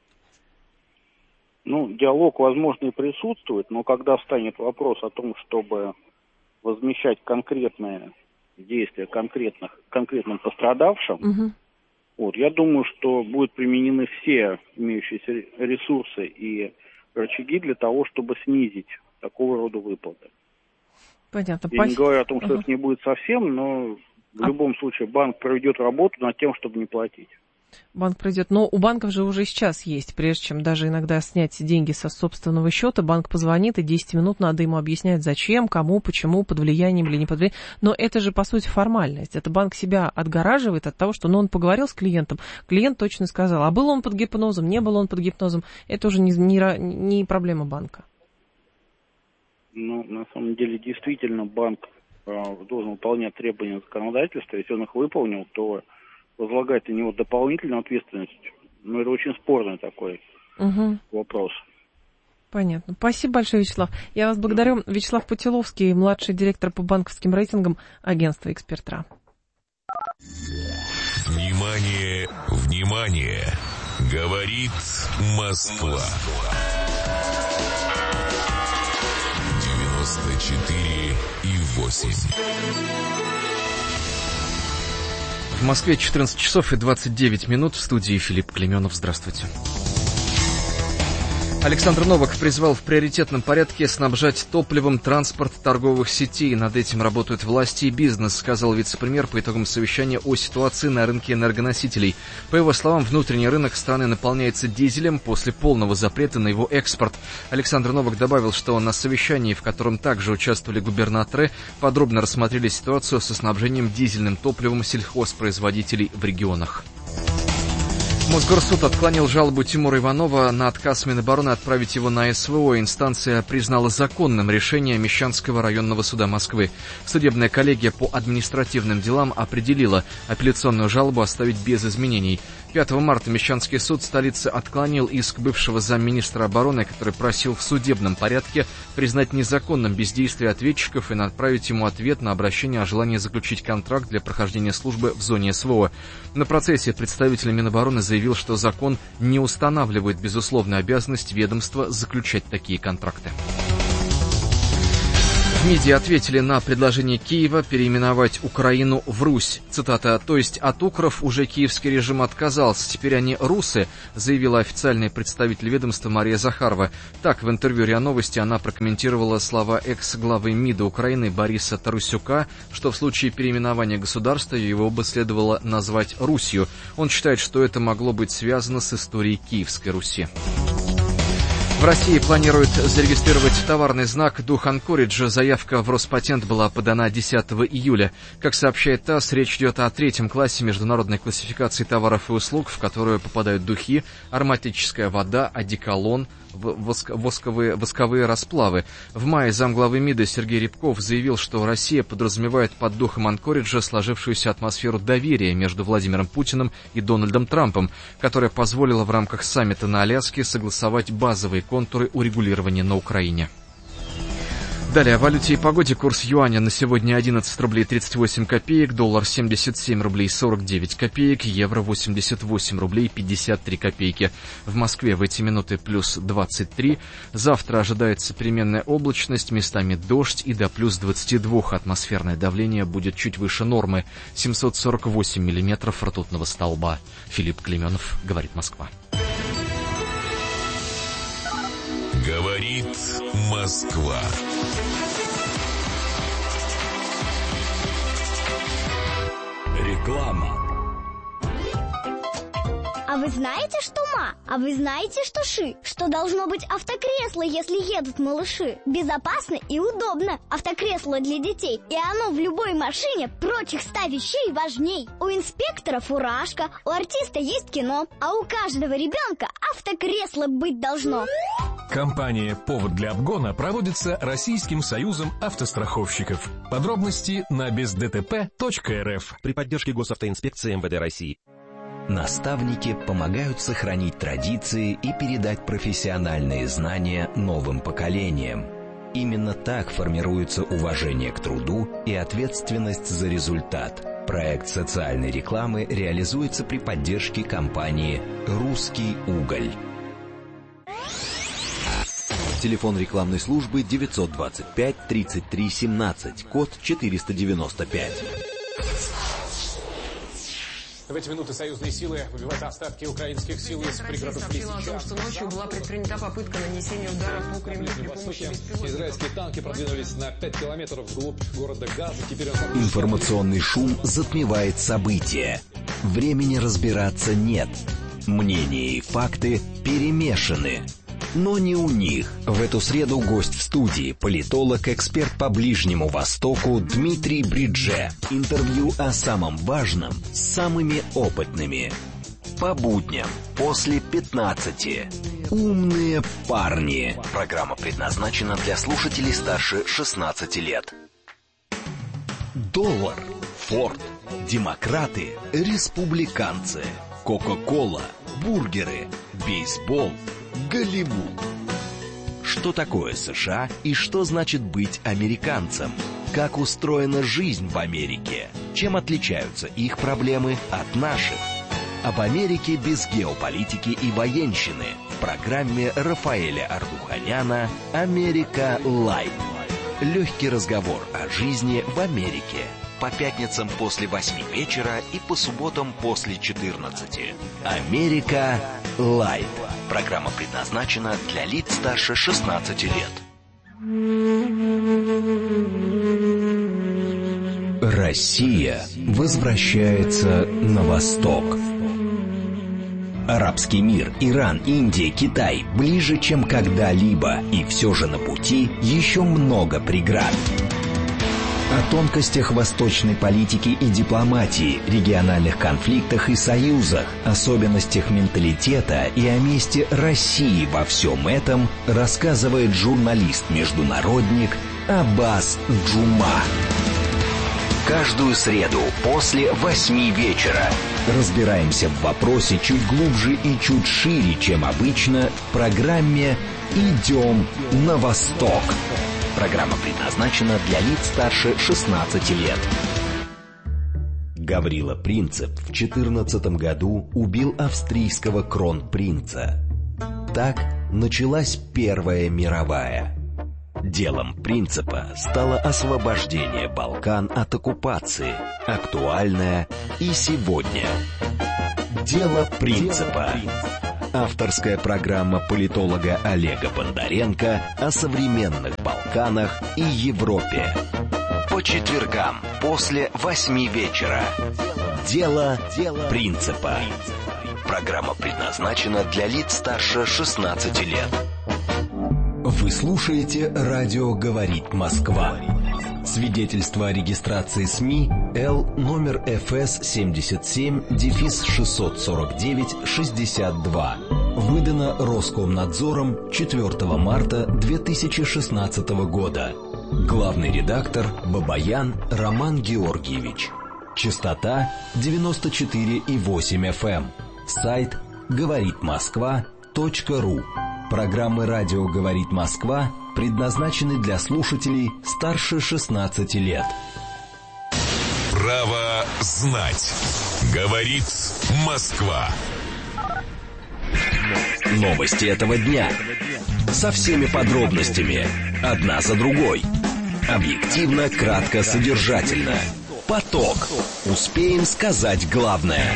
Ну, диалог, возможно, и присутствует, но когда встанет вопрос о том, чтобы возмещать конкретные действия конкретным пострадавшим, вот, я думаю, что будут применены все имеющиеся ресурсы и рычаги для того, чтобы снизить такого рода выплаты. Понятно. Я не говорю о том, что это не будет совсем, но в любом случае банк проведет работу над тем, чтобы не платить. Банк пройдет. Но у банков же уже сейчас есть, прежде чем даже иногда снять деньги со собственного счета, банк позвонит, и 10 минут надо ему объяснять, зачем, кому, почему, под влиянием или не под влиянием. Но это же, по сути, формальность. Это банк себя отгораживает от того, что он поговорил с клиентом, клиент точно сказал, а был он под гипнозом, не был он под гипнозом. Это уже не проблема банка. Ну, на самом деле, действительно, банк должен выполнять требования законодательства. Если он их выполнил, то возлагает на него дополнительную ответственность. Но это очень спорный такой вопрос. Понятно. Спасибо большое, Вячеслав. Я вас благодарю. Вячеслав Путиловский, младший директор по банковским рейтингам агентства «Экспертра». Внимание, внимание! Говорит Москва. 94,8. В Москве 14 часов и 29 минут. В студии Филипп Клеменов. Здравствуйте. Александр Новак призвал в приоритетном порядке снабжать топливом транспорт торговых сетей. Над этим работают власти и бизнес, сказал вице-премьер по итогам совещания о ситуации на рынке энергоносителей. По его словам, внутренний рынок страны наполняется дизелем после полного запрета на его экспорт. Александр Новак добавил, что на совещании, в котором также участвовали губернаторы, подробно рассмотрели ситуацию со снабжением дизельным топливом сельхозпроизводителей в регионах. Мосгорсуд отклонил жалобу Тимура Иванова на отказ Минобороны отправить его на СВО. Инстанция признала законным решение Мещанского районного суда Москвы. Судебная коллегия по административным делам определила апелляционную жалобу оставить без изменений. 5 марта Мещанский суд столицы отклонил иск бывшего замминистра обороны, который просил в судебном порядке признать незаконным бездействие ответчиков и направить ему ответ на обращение о желании заключить контракт для прохождения службы в зоне СВО. На процессе представитель Минобороны заявил, что закон не устанавливает безусловную обязанность ведомства заключать такие контракты. В МИДе ответили на предложение Киева переименовать Украину в Русь. Цитата: «То есть от укров уже киевский режим отказался, теперь они русы», заявила официальный представитель ведомства Мария Захарова. Так, в интервью РИА Новости она прокомментировала слова экс-главы МИДа Украины Бориса Тарасюка, что в случае переименования государства его бы следовало назвать Русью. Он считает, что это могло быть связано с историей Киевской Руси. В России планируют зарегистрировать товарный знак «Дух Анкориджа». Заявка в Роспатент была подана 10 июля. Как сообщает ТАСС, речь идет о 3-м классе международной классификации товаров и услуг, в которую попадают духи, ароматическая вода, одеколон, восковые расплавы. В мае замглавы МИДа Сергей Рябков заявил, что Россия подразумевает под духом Анкориджа сложившуюся атмосферу доверия между Владимиром Путиным и Дональдом Трампом, которая позволила в рамках саммита на Аляске согласовать базовые контуры урегулирования на Украине. Далее о валюте и погоде. Курс юаня на сегодня 11 рублей 38 копеек, доллар 77 рублей 49 копеек, евро 88 рублей 53 копейки. В Москве в эти минуты плюс 23. Завтра ожидается переменная облачность, местами дождь и до плюс 22. Атмосферное давление будет чуть выше нормы. 748 миллиметров ртутного столба. Филипп Клеменов, говорит Москва. Говорит Москва. Реклама. А вы знаете, что ма? А вы знаете, что ши? Что должно быть автокресло, если едут малыши? Безопасно и удобно. Автокресло для детей. И оно в любой машине прочих 100 вещей важней. У инспектора фуражка, у артиста есть кино, а у каждого ребенка автокресло быть должно. Компания «Повод для обгона» проводится Российским союзом автостраховщиков. Подробности на бездтп.рф. При поддержке Госавтоинспекции МВД России. Наставники помогают сохранить традиции и передать профессиональные знания новым поколениям. Именно так формируется уважение к труду и ответственность за результат. Проект социальной рекламы реализуется при поддержке компании «Русский уголь». Телефон рекламной службы 925 33 17, код 495. В эти минуты союзные силы выбивают остатки украинских сил из пригородов Лисичанска. О том, что ночью была предпринята попытка нанесения ударов по Кремлю при помощи беспилотников. Израильские танки продвинулись на 5 километров вглубь города Газа. Теперь Информационный шум затмевает события. Времени разбираться нет. Мнения и факты перемешаны. Но не у них. В эту среду гость в студии, политолог, эксперт по Ближнему Востоку Дмитрий Бридже. Интервью о самом важном с самыми опытными. По будням после 15. Умные парни. Программа предназначена для слушателей старше 16 лет. Доллар, Форд, демократы, республиканцы, Кока-кола, бургеры, бейсбол, Голливуд. Что такое США и что значит быть американцем? Как устроена жизнь в Америке? Чем отличаются их проблемы от наших? Об Америке без геополитики и военщины в программе Рафаэля Ардуханяна «Америка Лайт». Легкий разговор о жизни в Америке. По пятницам после 8 вечера и по субботам после 14. «Америка Лайт». Программа предназначена для лиц старше 16 лет. Россия возвращается на восток. Арабский мир, Иран, Индия, Китай ближе, чем когда-либо, и все же на пути еще много преград. О тонкостях восточной политики и дипломатии, региональных конфликтах и союзах, особенностях менталитета и о месте России во всем этом рассказывает журналист-международник Аббас Джума. Каждую среду после 8 вечера разбираемся в вопросе чуть глубже и чуть шире, чем обычно, в программе «Идем на восток». Программа предназначена для лиц старше 16 лет. Гаврила Принцип в 14 году убил австрийского кронпринца. Так началась Первая мировая. Делом Принципа стало освобождение Балкан от оккупации, актуальное и сегодня. Дело Принципа. Авторская программа политолога Олега Бондаренко о современных Балканах и Европе. По четвергам после 8 вечера. Дело Принципа. Программа предназначена для лиц старше 16 лет. Вы слушаете «Радио говорит Москва». Свидетельство о регистрации СМИ Л номер ФС 77-649-62. Выдано Роскомнадзором 4 марта 2016 года. Главный редактор Бабаян Роман Георгиевич. Частота 94,8 FM. Сайт говоритмосква.ру. Программы «Радио говорит Москва» предназначены для слушателей старше 16 лет. Право знать. Говорит Москва. Новости этого дня. Со всеми подробностями. Одна за другой. Объективно, кратко, содержательно. Поток. Успеем сказать главное.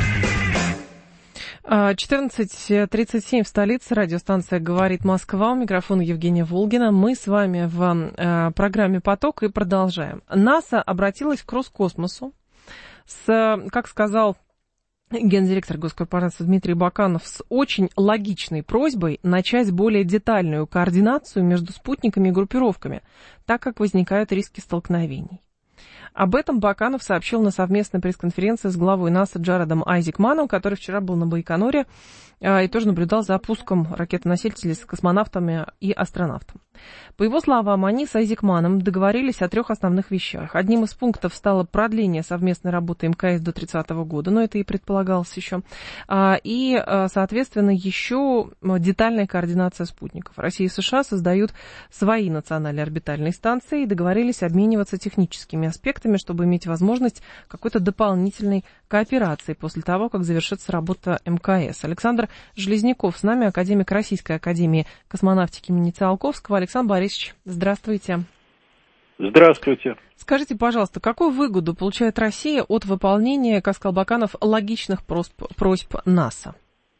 14:37 в столице. Радиостанция «Говорит Москва». У микрофона Евгения Волгина. Мы с вами в программе «Поток» и продолжаем. НАСА обратилась к Роскосмосу с, как сказал гендиректор госкорпорации Дмитрий Баканов, с очень логичной просьбой начать более детальную координацию между спутниками и группировками, так как возникают риски столкновений. Об этом Баканов сообщил на совместной пресс-конференции с главой НАСА Джаредом Айзекманом, который вчера был на Байконуре и тоже наблюдал за пуском ракетоносителей с космонавтами и астронавтом. По его словам, они с Айзекманом договорились о 3 основных вещах. Одним из пунктов стало продление совместной работы МКС до 30 года, но это и предполагалось еще. И, соответственно, еще детальная координация спутников. Россия и США создают свои национальные орбитальные станции и договорились обмениваться техническими аспектами, чтобы иметь возможность какой-то дополнительной кооперации после того, как завершится работа МКС. Александр Железняков с нами, академик Российской академии космонавтики имени Циолковского. Александр Борисович, здравствуйте. Здравствуйте. Скажите, пожалуйста, какую выгоду получает Россия от выполнения, как сказал Баканов, логичных просьб НАСА?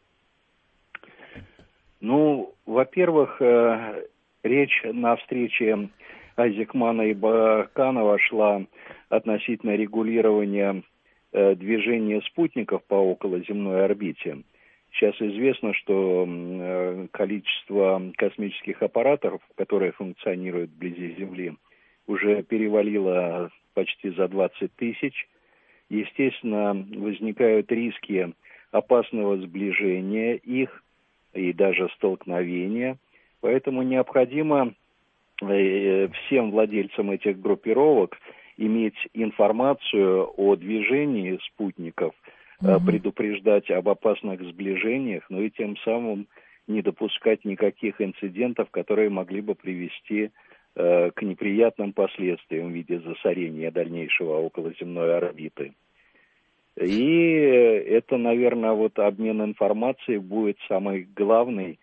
Ну, во-первых, речь на встрече Айзекмана и Баканова шла относительно регулирования движения спутников по околоземной орбите. Сейчас известно, что количество космических аппаратов, которые функционируют вблизи Земли, уже перевалило почти за 20 тысяч. Естественно, возникают риски опасного сближения их и даже столкновения. Поэтому необходимо всем владельцам этих группировок иметь информацию о движении спутников, предупреждать об опасных сближениях, но и тем самым не допускать никаких инцидентов, которые могли бы привести к неприятным последствиям в виде засорения дальнейшего околоземной орбиты. И это, наверное, вот обмен информацией будет самой главной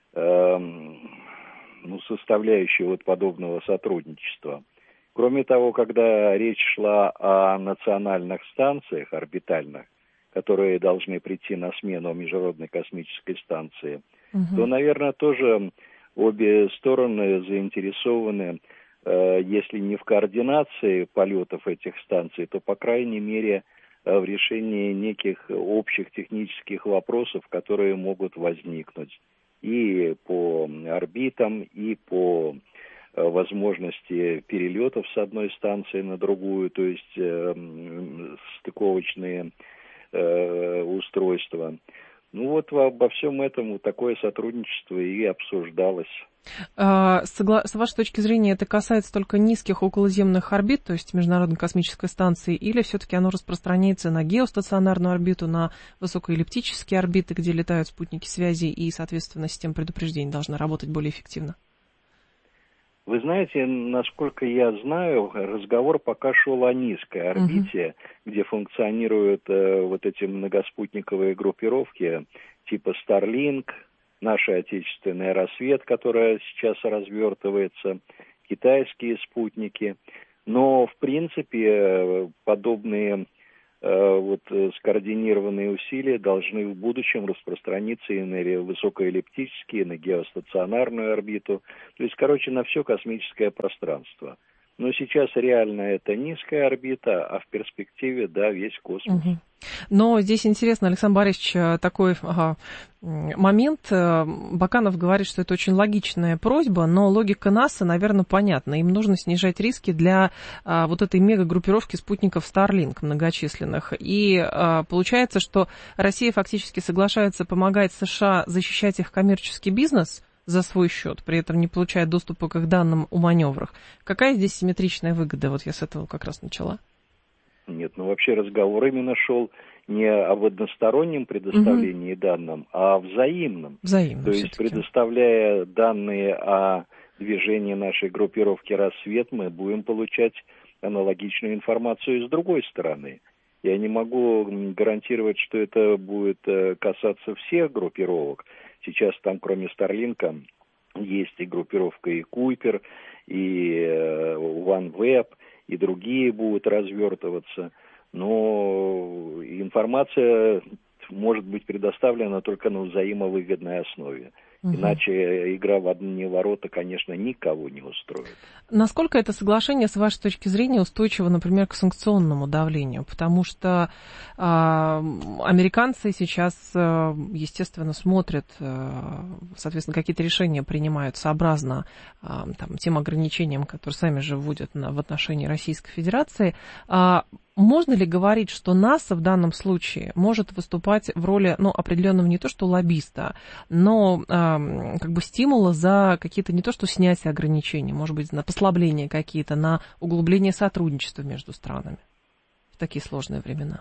составляющей вот подобного сотрудничества. Кроме того, когда речь шла о национальных станциях орбитальных, которые должны прийти на смену Международной космической станции, то, наверное, тоже обе стороны заинтересованы, если не в координации полетов этих станций, то, по крайней мере, в решении неких общих технических вопросов, которые могут возникнуть и по орбитам, и по возможности перелетов с одной станции на другую, то есть стыковочные устройства. Ну вот обо всем этом такое сотрудничество и обсуждалось. С вашей точки зрения, это касается только низких околоземных орбит, то есть Международной космической станции, или все-таки оно распространяется на геостационарную орбиту, на высокоэллиптические орбиты, где летают спутники связи, и, соответственно, система предупреждения должна работать более эффективно? Вы знаете, насколько я знаю, разговор пока шел о низкой орбите, где функционируют вот эти многоспутниковые группировки типа Starlink, наша отечественная «Рассвет», которая сейчас развертывается, китайские спутники. Но, в принципе, подобные скоординированные усилия должны в будущем распространиться и на высокоэллиптические, и на геостационарную орбиту, то есть, на все космическое пространство. Но сейчас реально это низкая орбита, а в перспективе, да, весь космос. Но здесь интересно, Александр Борисович, такой момент. Баканов говорит, что это очень логичная просьба, но логика НАСА, наверное, понятна. Им нужно снижать риски для вот этой мегагруппировки спутников Starlink многочисленных. И получается, что Россия фактически соглашается помогать США защищать их коммерческий бизнес за свой счет, при этом не получая доступа к их данным о маневрах. Какая здесь симметричная выгода? Вот я с этого как раз начала. Нет, вообще разговор именно шел не об одностороннем предоставлении данным, а о взаимном. То есть, предоставляя данные о движении нашей группировки «Рассвет», мы будем получать аналогичную информацию и с другой стороны. Я не могу гарантировать, что это будет касаться всех группировок. Сейчас там, кроме Старлинка, есть и группировка и Купер, и OneWeb, и другие будут развертываться. Но информация может быть предоставлена только на взаимовыгодной основе. Иначе игра в одни ворота, конечно, никого не устроит. Насколько это соглашение, с вашей точки зрения, устойчиво, например, к санкционному давлению? Потому что американцы сейчас, естественно, смотрят, соответственно, какие-то решения принимают сообразно тем ограничениям, которые сами же вводят в отношении Российской Федерации. Можно ли говорить, что НАСА в данном случае может выступать в роли, определенного не то что лоббиста, но стимула за какие-то не то что снятие ограничений, может быть, на послабление какие-то, на углубление сотрудничества между странами в такие сложные времена?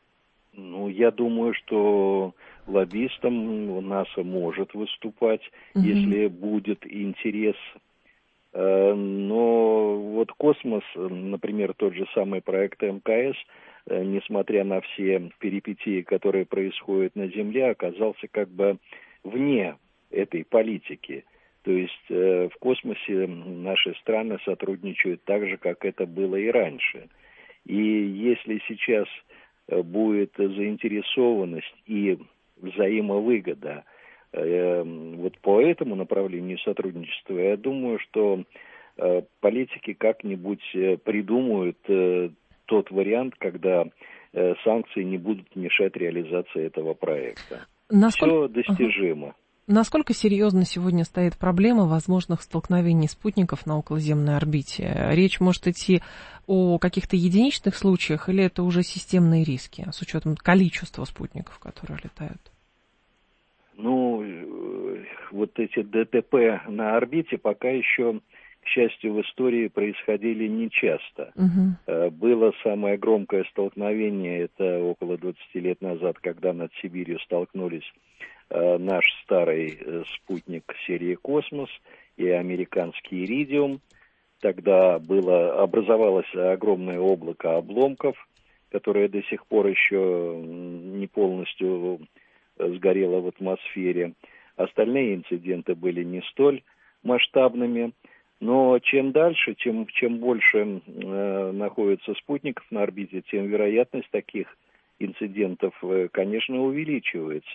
Я думаю, что лоббистом НАСА может выступать, если будет интерес. Но космос, например, тот же самый проект МКС, несмотря на все перипетии, которые происходят на Земле, оказался вне этой политики. То есть в космосе наши страны сотрудничают так же, как это было и раньше. И если сейчас будет заинтересованность и взаимовыгода по этому направлению сотрудничества, я думаю, что политики как-нибудь придумают тот вариант, когда санкции не будут мешать реализации этого проекта. Все достижимо. Насколько серьезно сегодня стоит проблема возможных столкновений спутников на околоземной орбите? Речь может идти о каких-то единичных случаях, или это уже системные риски с учетом количества спутников, которые летают? Эти ДТП на орбите пока еще, к счастью, в истории происходили нечасто. Было самое громкое столкновение, это около 20 лет назад, когда над Сибирью столкнулись наш старый спутник серии «Космос» и американский «Иридиум». Тогда образовалось огромное облако обломков, которое до сих пор еще не полностью сгорело в атмосфере. Остальные инциденты были не столь масштабными. Но чем дальше, чем больше находится спутников на орбите, тем вероятность таких инцидентов, конечно, увеличивается.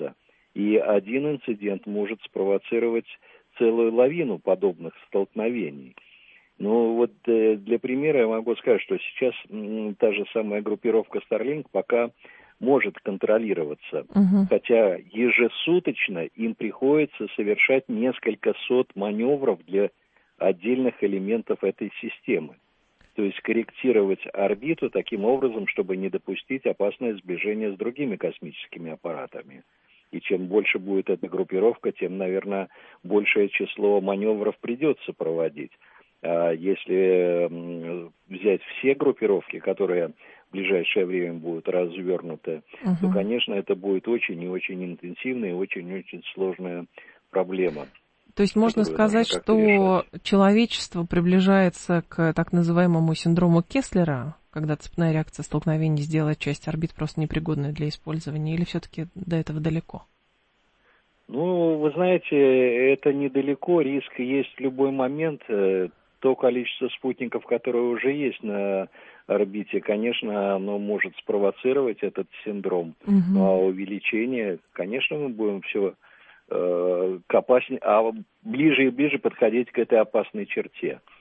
И один инцидент может спровоцировать целую лавину подобных столкновений. Ну вот для примера я могу сказать, что сейчас та же самая группировка Starlink пока может контролироваться, хотя ежесуточно им приходится совершать несколько сот маневров для отдельных элементов этой системы. То есть корректировать орбиту таким образом, чтобы не допустить опасное сближение с другими космическими аппаратами. И чем больше будет эта группировка, тем, наверное, большее число маневров придется проводить. А если взять все группировки, которые в ближайшее время будут развернуты, то, конечно, это будет очень и очень интенсивная и очень-очень сложная проблема. То есть можно сказать, что человечество приближается к так называемому синдрому Кеслера, когда цепная реакция столкновений сделает часть орбит просто непригодной для использования, или все-таки до этого далеко? Ну, вы знаете, это недалеко, риск есть в любой момент. То количество спутников, которые уже есть на орбите, конечно, оно может спровоцировать этот синдром. Ну, а увеличение, конечно, мы будем все к опаснее, а ближе и ближе подходить к этой опасной черте.